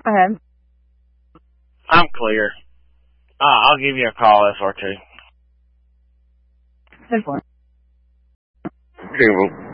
Go ahead. I'm clear. I'll give you a call, SR2. 10-4. Jingle.